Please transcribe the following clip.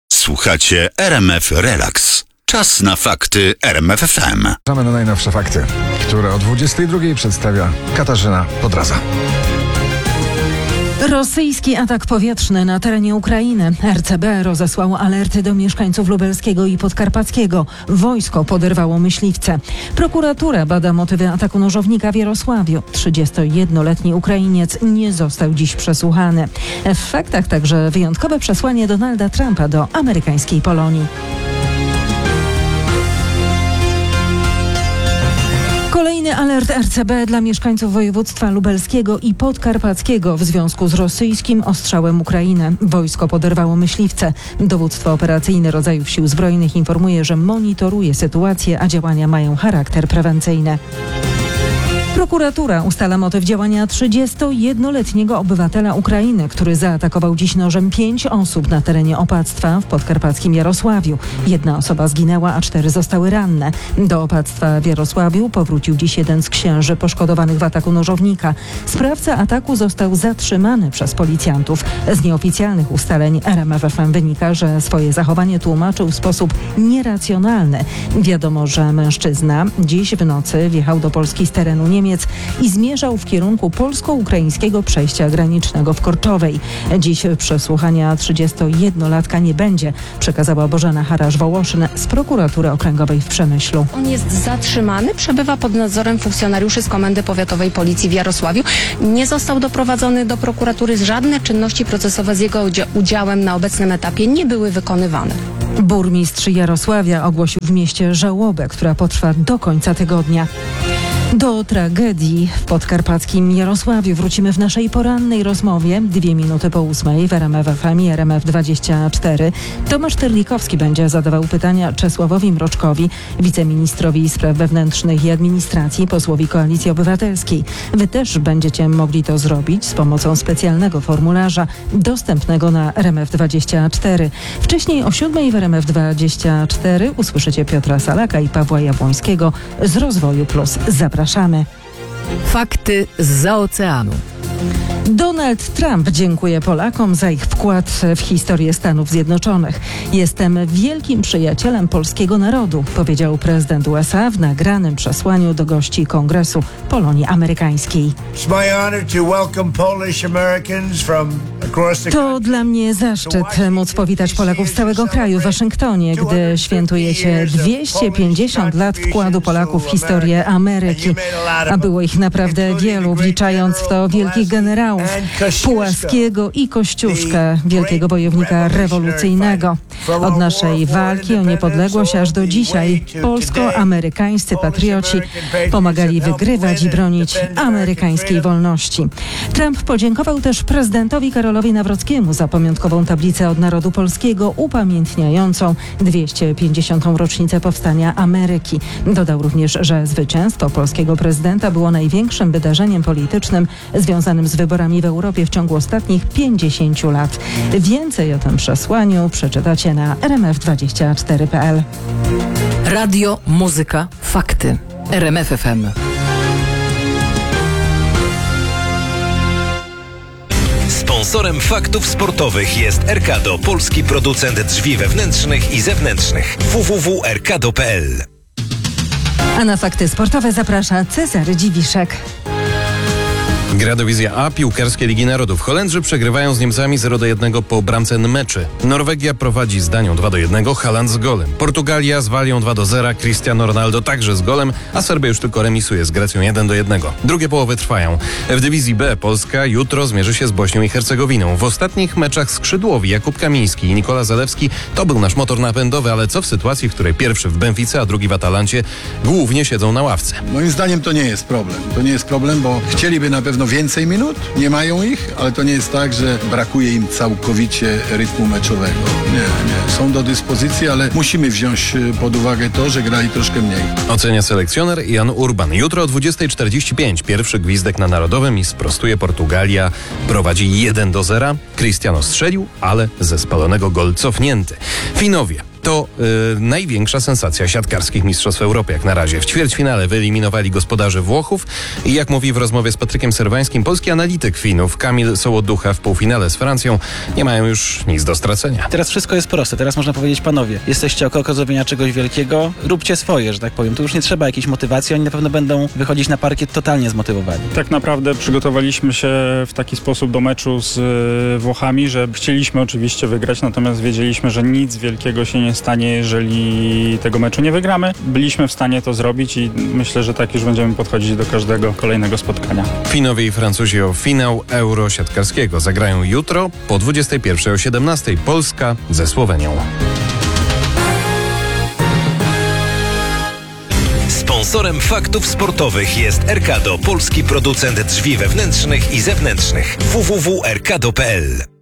Słuchacie RMF Relax. Czas na fakty RMF FM. Czekamy na najnowsze fakty, które o 22:00 przedstawia Katarzyna Podraza. Rosyjski atak powietrzny na terenie Ukrainy. RCB rozesłało alerty do mieszkańców Lubelskiego i Podkarpackiego. Wojsko poderwało myśliwce. Prokuratura bada motywy ataku nożownika w Jarosławiu. 31-letni Ukrainiec nie został dziś przesłuchany. W faktach także wyjątkowe przesłanie Donalda Trumpa do amerykańskiej Polonii. Kolejny alert RCB dla mieszkańców województwa lubelskiego i podkarpackiego w związku z rosyjskim ostrzałem Ukrainy. Wojsko poderwało myśliwce. Dowództwo operacyjne rodzajów sił zbrojnych informuje, że monitoruje sytuację, a działania mają charakter prewencyjny. Prokuratura ustala motyw działania 31-letniego obywatela Ukrainy, który zaatakował dziś nożem 5 osób na terenie opactwa w podkarpackim Jarosławiu. 1 osoba zginęła, a 4 zostały ranne. Do opactwa w Jarosławiu powrócił dziś jeden z księży poszkodowanych w ataku nożownika. Sprawca ataku został zatrzymany przez policjantów. Z nieoficjalnych ustaleń RMF FM wynika, że swoje zachowanie tłumaczył w sposób nieracjonalny. Wiadomo, że mężczyzna dziś w nocy wjechał do Polski z terenu Niemiec i zmierzał w kierunku polsko-ukraińskiego przejścia granicznego w Korczowej. Dziś przesłuchania 31-latka nie będzie, przekazała Bożena Harasz-Wołoszyn z prokuratury okręgowej w Przemyślu. On jest zatrzymany, przebywa pod nadzorem funkcjonariuszy z Komendy Powiatowej Policji w Jarosławiu. Nie został doprowadzony do prokuratury, żadne czynności procesowe z jego udziałem na obecnym etapie nie były wykonywane. Burmistrz Jarosławia ogłosił w mieście żałobę, która potrwa do końca tygodnia. Do tragedii w podkarpackim Jarosławiu wrócimy w naszej porannej rozmowie 2 minuty po 8 w RMF FM i RMF24. Tomasz Terlikowski będzie zadawał pytania Czesławowi Mroczkowi, wiceministrowi spraw wewnętrznych i administracji, posłowi Koalicji Obywatelskiej. Wy też będziecie mogli to zrobić z pomocą specjalnego formularza dostępnego na RMF24. Wcześniej o 7 w RMF24 usłyszycie Piotra Salaka i Pawła Jabłońskiego z Rozwoju Plus. Zapraszamy. Fakty zza oceanu. Donald Trump dziękuje Polakom za ich wkład w historię Stanów Zjednoczonych. Jestem wielkim przyjacielem polskiego narodu, powiedział prezydent USA w nagranym przesłaniu do gości Kongresu Polonii Amerykańskiej. To dla mnie zaszczyt móc powitać Polaków z całego kraju w Waszyngtonie, gdy świętujecie 250 lat wkładu Polaków w historię Ameryki. A było ich naprawdę wielu, wliczając w to wielkich generałów, Pułaskiego i Kościuszkę, wielkiego wojownika rewolucyjnego. Od naszej walki o niepodległość aż do dzisiaj polsko-amerykańscy patrioci pomagali wygrywać i bronić amerykańskiej wolności. Trump podziękował też prezydentowi Karolowi Nawrockiemu za pamiątkową tablicę od narodu polskiego upamiętniającą 250. rocznicę powstania Ameryki. Dodał również, że zwycięstwo polskiego prezydenta było największym wydarzeniem politycznym związanym z wyborami w Europie w ciągu ostatnich 50 lat. Więcej o tym przesłaniu przeczytacie na rmf24.pl. Radio, muzyka, fakty. RMF FM. Sponsorem faktów sportowych jest Erkado, polski producent drzwi wewnętrznych i zewnętrznych. www.erkado.pl. A na fakty sportowe zaprasza Cezary Dziwiszek. Gra dywizja A piłkarskiej Ligi Narodów. Holendrzy przegrywają z Niemcami 0-1 po bramce Nmeczy. Norwegia prowadzi z Danią 2-1, Haaland z golem. Portugalia z Walią 2-0, Cristiano Ronaldo także z golem, a Serbia już tylko remisuje z Grecją 1-1. Drugie połowy trwają. W dywizji B Polska jutro zmierzy się z Bośnią i Hercegowiną. W ostatnich meczach skrzydłowi Jakub Kamiński i Nikola Zalewski to był nasz motor napędowy, ale co w sytuacji, w której pierwszy w Benfice, a drugi w Atalancie głównie siedzą na ławce? Moim zdaniem to nie jest problem. To nie jest problem, bo chcieliby na pewno więcej minut, nie mają ich, ale to nie jest tak, że brakuje im całkowicie rytmu meczowego. Nie. Są do dyspozycji, ale musimy wziąć pod uwagę to, że grali troszkę mniej. Ocenia selekcjoner Jan Urban. Jutro o 20:45 pierwszy gwizdek na Narodowym i sprostuje Portugalia. Prowadzi 1-0. Cristiano strzelił, ale ze spalonego gol cofnięty. Finowie To największa sensacja siatkarskich mistrzostw Europy jak na razie. W ćwierćfinale wyeliminowali gospodarzy Włochów i jak mówi w rozmowie z Patrykiem Serwańskim polski analityk Finów Kamil Sołoducha w półfinale z Francją, nie mają już nic do stracenia. Teraz wszystko jest proste. Teraz można powiedzieć, panowie, jesteście o krok od zrobienia czegoś wielkiego, róbcie swoje, że tak powiem. Tu już nie trzeba jakiejś motywacji, oni na pewno będą wychodzić na parkiet totalnie zmotywowani. Tak naprawdę przygotowaliśmy się w taki sposób do meczu z Włochami, że chcieliśmy oczywiście wygrać, natomiast wiedzieliśmy, że nic wielkiego się nie stanie, jeżeli tego meczu nie wygramy. Byliśmy w stanie to zrobić i myślę, że tak już będziemy podchodzić do każdego kolejnego spotkania. Finowie i Francuzi o finał Euro siatkarskiego zagrają jutro po 21 o 17 Polska ze Słowenią. Sponsorem faktów sportowych jest Erkado, polski producent drzwi wewnętrznych i zewnętrznych. www.erkado.pl